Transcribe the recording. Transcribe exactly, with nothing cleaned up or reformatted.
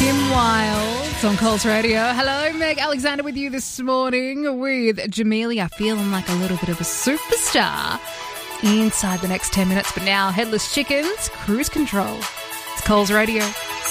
Kim Wilde on Coles Radio. Hello, Meg Alexander with you this morning with Jamelia, feeling like a little bit of a superstar inside the next ten minutes. But now, Headless Chickens, Cruise Control. It's Coles Radio.